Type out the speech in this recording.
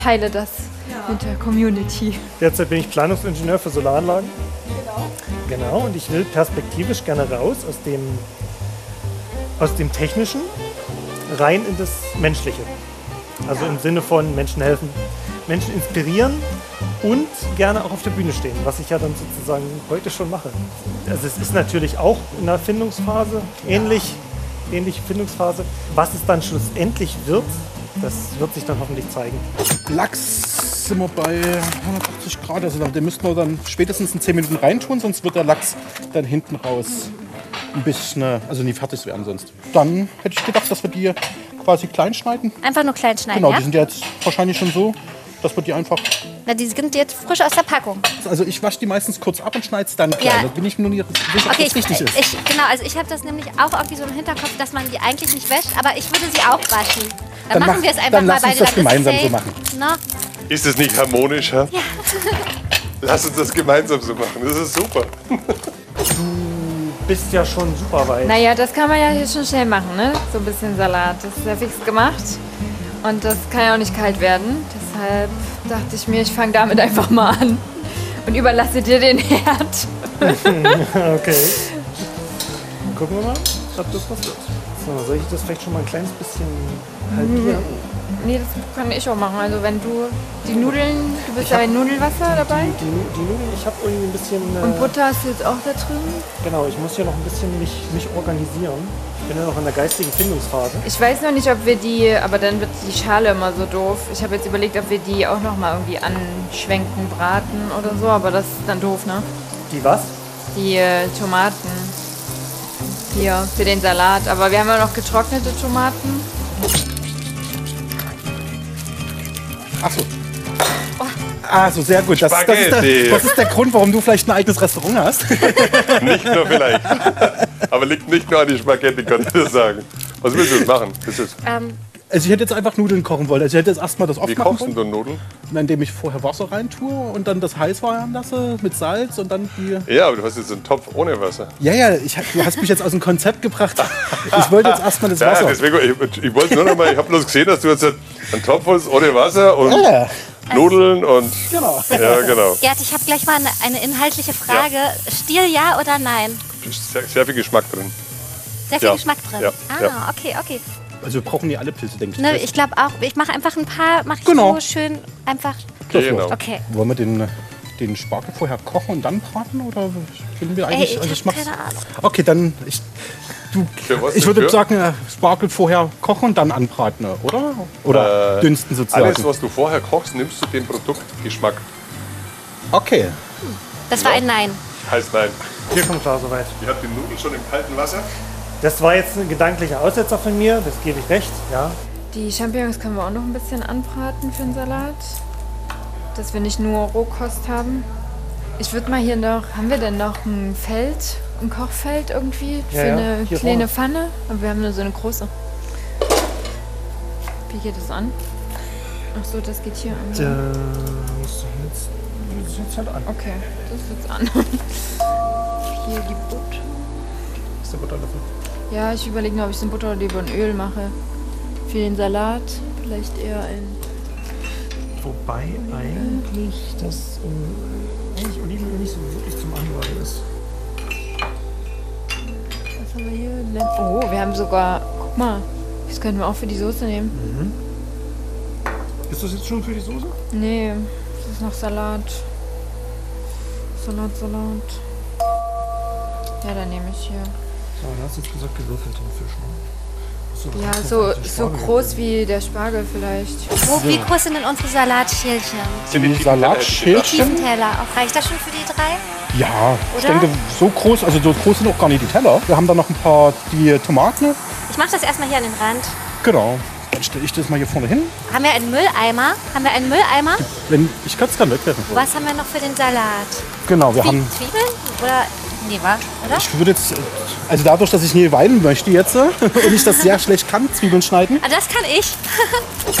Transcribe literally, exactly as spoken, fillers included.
teile das ja. mit der Community. Derzeit bin ich Planungsingenieur für Solaranlagen. Genau. Genau, und ich will perspektivisch gerne raus aus dem, aus dem Technischen rein in das Menschliche. Also ja. im Sinne von Menschen helfen, Menschen inspirieren und gerne auch auf der Bühne stehen, was ich ja dann sozusagen heute schon mache. Also es ist natürlich auch in der Findungsphase ähnlich, ähnliche Findungsphase. Was es dann schlussendlich wird, das wird sich dann hoffentlich zeigen. Lachs sind wir bei hundertachtzig Grad, also den müssten wir dann spätestens in zehn Minuten reintun, sonst wird der Lachs dann hinten raus ein bisschen, also nie fertig werden sonst. Dann hätte ich gedacht, dass wir die quasi klein schneiden. Einfach nur klein schneiden, Genau, ja? Die sind jetzt wahrscheinlich schon so, dass wir die einfach... Na, die sind jetzt frisch aus der Packung. Also ich wasche die meistens kurz ab und schneide es dann klein. Ja. Da bin ich mir nur nicht sicher, ob okay, das richtig ich, ist. Ich, genau, also ich habe das nämlich auch irgendwie so im Hinterkopf, dass man die eigentlich nicht wäscht, aber ich würde sie auch waschen. Dann, dann machen mach, wir es einfach dann mal lass beide. Uns das gemeinsam so machen. No? Ist es nicht harmonisch, Herr? Ja. Lass uns das gemeinsam so machen, das ist super. Du bist ja schon super weit. Naja, das kann man ja hier schon schnell machen, ne? So ein bisschen Salat. Das ist ja fix gemacht. Und das kann ja auch nicht kalt werden. Deshalb dachte ich mir, ich fange damit einfach mal an. Und überlasse dir den Herd. Okay. Gucken wir mal, ob das was wird. So, soll ich das vielleicht schon mal ein kleines bisschen halbieren? Nee, das kann ich auch machen. Also wenn du die Nudeln, du bist ja bei Nudelwasser dabei. Die, die, die Nudeln, ich habe irgendwie ein bisschen... Äh, Und Butter hast du jetzt auch da drin? Genau, ich muss hier noch ein bisschen mich, mich organisieren. Ich bin ja noch in der geistigen Findungsphase. Ich weiß noch nicht, ob wir die, aber dann wird die Schale immer so doof. Ich habe jetzt überlegt, ob wir die auch noch mal irgendwie anschwenken, braten oder so, aber das ist dann doof, ne? Die was? Die äh, Tomaten. Hier, für den Salat. Aber wir haben ja noch getrocknete Tomaten. Achso. Also sehr gut. Das, das, ist der, das ist der Grund, warum du vielleicht ein eigenes Restaurant hast. Nicht nur vielleicht. Aber liegt nicht nur an die Spaghetti, kann ich das sagen. Was willst du jetzt machen? Das ist Ähm, Also ich hätte jetzt einfach Nudeln kochen wollen. Also ich hätte jetzt erstmal das Wie aufmachen kochst du wollen, denn Nudeln? indem ich vorher Wasser reintue und dann das heiß werden lasse mit Salz und dann die... Ja, aber du hast jetzt einen Topf ohne Wasser. Ja, ja, ich, du hast mich jetzt aus dem Konzept gebracht. Ich wollte jetzt erstmal das Ja, Wasser. deswegen, ich, ich wollte nur noch mal, ich habe bloß gesehen, dass du jetzt einen Topf hast ohne Wasser und Ja, Nudeln und... genau. Ja, genau. Gerd, ich habe gleich mal eine, eine inhaltliche Frage. Stiel ja oder nein? Sehr, sehr viel Geschmack drin. Sehr viel Ja. Geschmack drin. Ja. Ah, Ja. okay, okay. Also wir brauchen nie alle Pilze, denke ich. Ne, ich glaube auch, ich mache einfach ein paar, mache ich Genau. so schön einfach. Genau. Okay. Wollen wir den, den Spargel vorher kochen und dann braten? Oder finden wir Ey, eigentlich... ich also hab mach's- keine Ahnung. Okay, dann... Ich, du, Für was ich denn würde für? sagen, äh, Spargel vorher kochen und dann anbraten, oder? Oder Äh, dünsten sozusagen. Alles, was du vorher kochst, nimmst du den Produktgeschmack. Okay. Das war ein Nein. Heißt nein. Hier kommt klar soweit. Ich habe die Nudeln schon im kalten Wasser. Das war jetzt ein gedanklicher Aussetzer von mir, das gebe ich recht, ja. Die Champignons können wir auch noch ein bisschen anbraten für den Salat. Dass wir nicht nur Rohkost haben. Ich würde mal hier noch, haben wir denn noch ein Feld, ein Kochfeld irgendwie für Ja, ja, eine hier kleine vorne. Pfanne? Aber wir haben nur so eine große. Wie geht das an? Ach so, das geht hier an. Das jetzt, das jetzt halt an. Okay, das ist jetzt an. Hier die Butter. Das ist der Butterlöffel. Ja, ich überlege noch, ob ich so ein Butter oder lieber ein Öl mache. Für den Salat vielleicht eher ein... Wobei eigentlich das ähm, eigentlich Olivenöl nicht so wirklich zum Anbraten ist. Was haben wir hier? Len- Oh, wir haben sogar... Guck mal, das könnten wir auch für die Soße nehmen. Ist das jetzt schon für die Soße? Nee, das ist noch Salat. Salat, Salat. Ja, dann nehme ich hier. So, du hast jetzt gesagt gewürfelten Fisch, ne? So, das Ja, ist so, noch die so Spargel. groß wie der Spargel vielleicht. Wo, wie groß sind denn unsere Salatschälchen? Sind Die Salatschälchen? Tiefenteller. Auch reicht das schon für die drei? Ja, ich Oder? denke, so groß, also so groß sind auch gar nicht die Teller. Wir haben da noch ein paar die Tomaten. Ich mache das erstmal hier an den Rand. Genau. Dann stelle ich das mal hier vorne hin. Haben wir einen Mülleimer? Haben wir einen Mülleimer? Wenn, ich kann es gerade wegwerfen. Was haben wir noch für den Salat? Genau, wir Zwie- haben... Zwiebeln? Oder? Nee, wa? Oder? Ich würde jetzt, also dadurch, dass ich nie weinen möchte jetzt äh, und ich das sehr schlecht kann, Zwiebeln schneiden. Ah, das kann ich.